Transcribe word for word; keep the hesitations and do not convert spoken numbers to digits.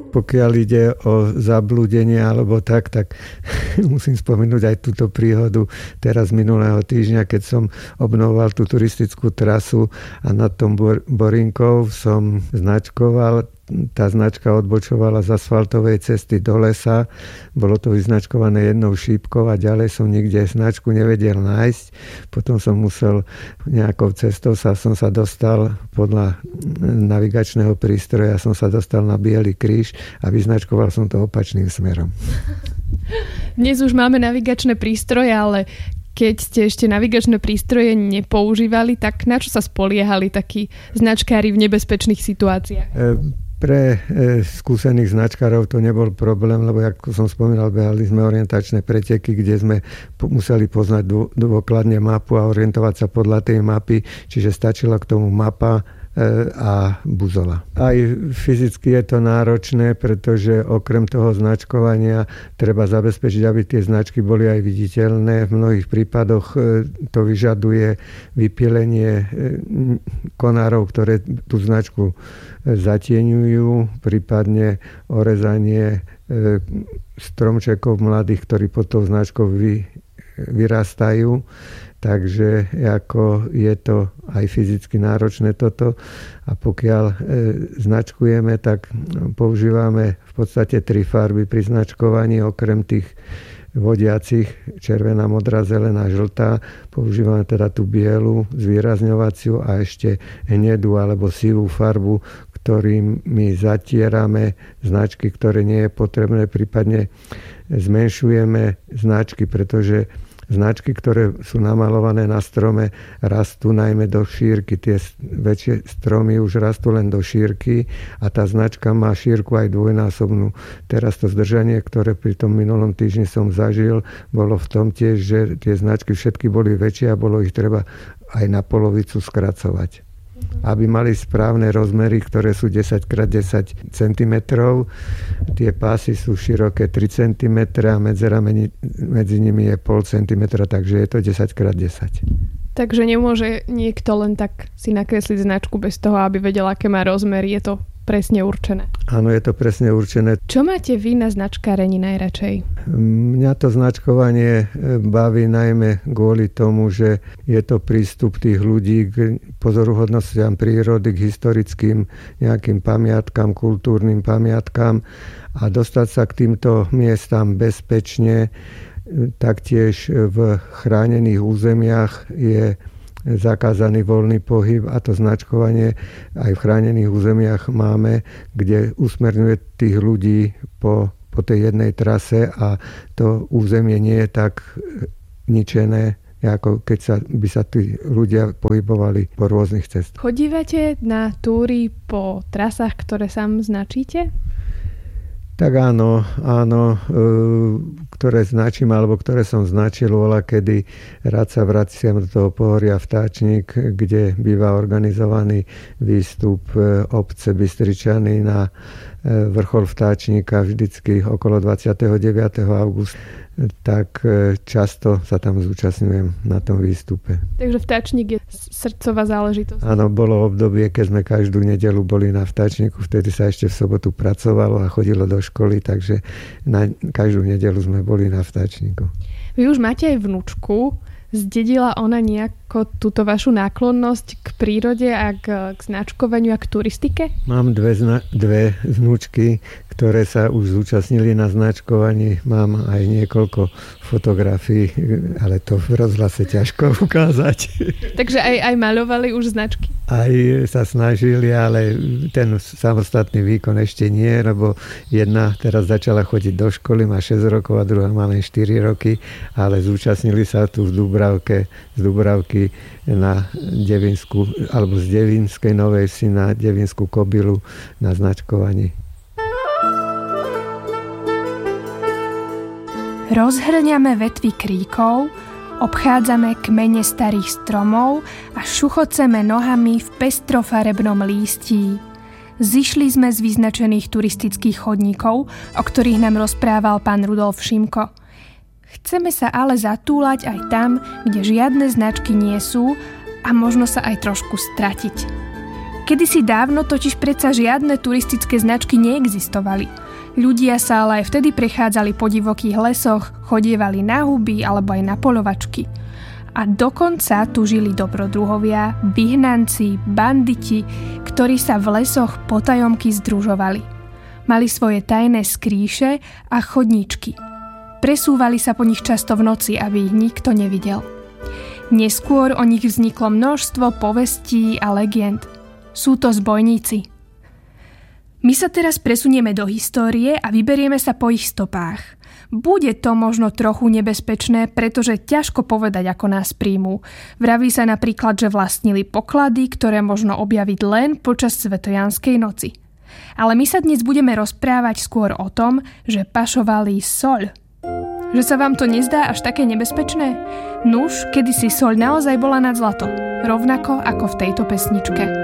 Pokiaľ ide o zablúdenie alebo tak, tak musím spomenúť aj túto príhodu teraz minulého týždňa, keď som obnovoval tú turistickú trasu a nad tom Borinkou som značkoval. Tá značka odbočovala z asfaltovej cesty do lesa. Bolo to vyznačkované jednou šípkou a ďalej som nikde značku nevedel nájsť. Potom som musel nejakou cestou sa, som sa dostal podľa navigačného prístroja, som sa dostal na Biely kríž a vyznačkoval som to opačným smerom. Dnes už máme navigačné prístroje, ale keď ste ešte navigačné prístroje nepoužívali, tak na čo sa spoliehali takí značkári v nebezpečných situáciách? E, Pre e, skúsených značkárov to nebol problém, lebo ako som spomínal, behali sme orientačné preteky, kde sme po, museli poznať dô, dôkladne mapu a orientovať sa podľa tej mapy, čiže stačila k tomu mapa a buzola. Aj fyzicky je to náročné, pretože okrem toho značkovania treba zabezpečiť, aby tie značky boli aj viditeľné. V mnohých prípadoch to vyžaduje vypielenie konárov, ktoré tú značku zatieňujú, prípadne orezanie stromčekov mladých, ktorí pod tou značkou vy, vyrastajú. Takže ako je to aj fyzicky náročné toto a pokiaľ e, značkujeme, tak používame v podstate tri farby pri značkovaní, okrem tých vodiacich červená, modrá, zelená, žltá. Používame teda tú bielu zvýrazňovaciu a ešte hnedú alebo sivú farbu, ktorými zatierame značky, ktoré nie je potrebné, prípadne zmenšujeme značky, pretože značky, ktoré sú namalované na strome, rastú najmä do šírky. Tie väčšie stromy už rastú len do šírky a tá značka má šírku aj dvojnásobnú. Teraz to zdržanie, ktoré pri tom minulom týždni som zažil, bolo v tom tiež, že tie značky všetky boli väčšie a bolo ich treba aj na polovicu skracovať. Aby mali správne rozmery, ktoré sú desať krát desať centimetrov. Tie pásy sú široké tri centimetre a medzera medzi nimi je pol centimetra, takže je to desať krát desať. Takže nemôže niekto len tak si nakresliť značku bez toho, aby vedel, aké má rozmery. Je to presne určené. Áno, je to presne určené. Čo máte vy na značkárení najradšej? Mňa to značkovanie baví najmä kvôli tomu, že je to prístup tých ľudí k pozoruhodnostiam prírody, k historickým nejakým pamiatkám, kultúrnym pamiatkám a dostať sa k týmto miestam bezpečne. Taktiež v chránených územiach je zakázaný voľný pohyb a to značkovanie aj v chránených územiach máme, kde usmerňuje tých ľudí po, po tej jednej trase a to územie nie je tak ničené, ako keď sa, by sa tí ľudia pohybovali po rôznych cestách. Chodívate na túry po trasách, ktoré sám značíte? Tak áno, áno, ktoré značím, alebo ktoré som značil, voľa kedy rád sa vraciam do toho pohoria Vtáčnik, kde býva organizovaný výstup obce Bystričany na vrchol Vtáčnika vždycky okolo dvadsiateho deviateho augusta. Tak často sa tam zúčastňujem na tom výstupe. Takže Vtáčnik je srdcová záležitosť. Áno, bolo obdobie, keď sme každú nedeľu boli na Vtáčniku, vtedy sa ešte v sobotu pracovalo a chodilo do školy, takže na každú nedeľu sme boli na Vtáčniku. Vy už máte aj vnúčku. Zdedila ona nejako túto vašu náklonnosť k prírode a k, k značkovaniu a k turistike? Mám dve, zna- dve vnúčky, ktoré sa už zúčastnili na značkovaní. Mám aj niekoľko fotografií, ale to v rozhlase ťažko ukázať. Takže aj, aj maľovali už značky? Aj sa snažili, ale ten samostatný výkon ešte nie, lebo jedna teraz začala chodiť do školy, má šesť rokov a druhá má len štyri roky, ale zúčastnili sa tu v Dúbravke, z Dúbravky na Devinsku, alebo z Devinskej Novej Vsi na Devinskú Kobylu na značkovaní. Rozhrňame vetvy kríkov, obchádzame kmene starých stromov a šuchoceme nohami v pestrofarebnom lístí. Zišli sme z vyznačených turistických chodníkov, o ktorých nám rozprával pán Rudolf Šimko. Chceme sa ale zatúlať aj tam, kde žiadne značky nie sú a možno sa aj trošku stratiť. Kedysi dávno totiž predsa žiadne turistické značky neexistovali. Ľudia sa ale aj vtedy prechádzali po divokých lesoch, chodievali na huby alebo aj na poľovačky. A dokonca tu žili dobrodruhovia, vyhnanci, banditi, ktorí sa v lesoch potajomky združovali. Mali svoje tajné skrýše a chodníčky. Presúvali sa po nich často v noci, aby ich nikto nevidel. Neskôr o nich vzniklo množstvo povestí a legend. Sú to zbojníci. My sa teraz presunieme do histórie a vyberieme sa po ich stopách. Bude to možno trochu nebezpečné, pretože ťažko povedať, ako nás príjmú. Vraví sa napríklad, že vlastnili poklady, ktoré možno objaviť len počas Svetojanskej noci. Ale my sa dnes budeme rozprávať skôr o tom, že pašovali soľ. Že sa vám to nezdá až také nebezpečné? Nuž, kedysi soľ naozaj bola nad zlato, rovnako ako v tejto pesničke.